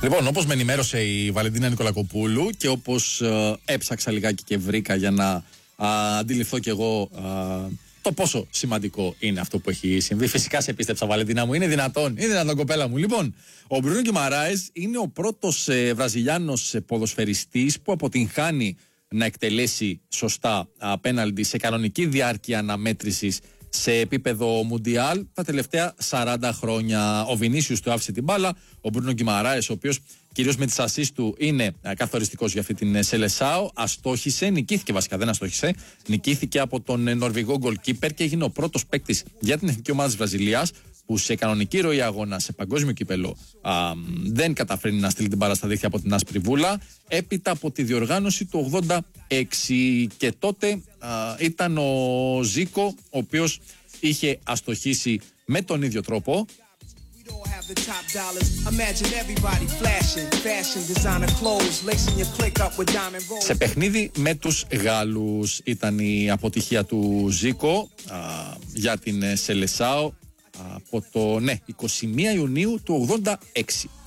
Λοιπόν, όπως με ενημέρωσε η Βαλεντίνα Νικολακοπούλου και όπως έψαξα λιγάκι και βρήκα για να αντιληφθώ κι εγώ το πόσο σημαντικό είναι αυτό που έχει συμβεί. Φυσικά σε πίστεψα, Βαλεντίνα μου. Είναι δυνατόν, κοπέλα μου. Λοιπόν, ο Μπρούνο Γκιμαράες είναι ο πρώτος Βραζιλιάνος ποδοσφαιριστής που αποτυγχάνει να εκτελέσει σωστά πέναλτι σε κανονική διάρκεια αναμέτρησης σε επίπεδο Μουντιάλ τα τελευταία 40 χρόνια. Ο Βινίσιους του άφησε την μπάλα. Ο Μπρούνο Γκιμαράες, ο οποίος κυρίως με τις ασίστ του είναι καθοριστικός για αυτή την Σελεσάο, νικήθηκε βασικά, δεν αστόχησε. Νικήθηκε από τον Νορβηγό γκολκίπερ και έγινε ο πρώτος παίκτης για την εθνική ομάδα της Βραζιλίας που σε κανονική ροή αγώνα, σε παγκόσμιο κύπελο, δεν καταφέρνει να στείλει την μπάλα στα δίχτυα από την άσπρη βούλα, έπειτα από τη διοργάνωση του 86. Και τότε ήταν ο Ζίκο, ο οποίος είχε αστοχήσει με τον ίδιο τρόπο. Σε παιχνίδι με τους Γάλλους ήταν η αποτυχία του Ζίκο για την Σελεσάο από το 21 Ιουνίου του 86.